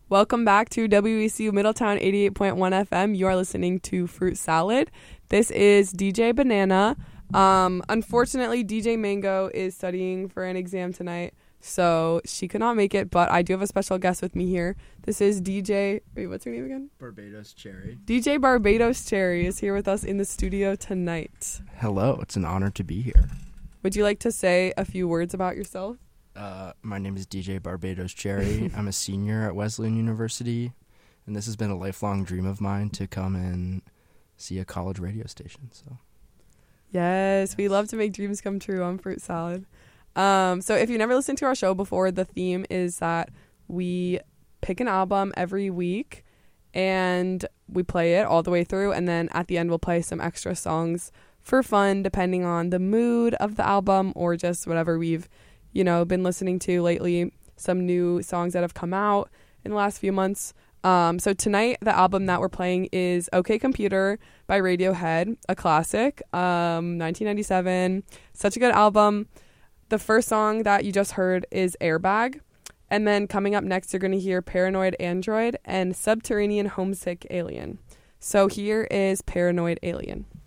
Welcome back to WECU Middletown 88.1 FM. You are listening to Fruit Salad. This is DJ Banana. Unfortunately, DJ Mango is studying for an exam tonight, so she could not make it, but I do have a special guest with me here. This is DJ... Wait, what's her name again? Barbados Cherry. DJ Barbados Cherry is here with us in the studio tonight. Hello, it's an honor to be here. Would you like to say a few words about yourself? My name is DJ Barbados Cherry. I'm a senior at Wesleyan University, and this has been a lifelong dream of mine to come and see a college radio station. So, yes, we love to make dreams come true on Fruit Salad. So if you never listened to our show before, the theme is that we pick an album every week and we play it all the way through, and then at the end we'll play some extra songs for fun depending on the mood of the album or just whatever we've been listening to lately, some new songs that have come out in the last few months. So tonight, the album that we're playing is OK Computer by Radiohead, a classic, 1997. Such a good album. The first song that you just heard is Airbag. And then coming up next, you're going to hear Paranoid Android and Subterranean Homesick Alien. So here is Paranoid Alien.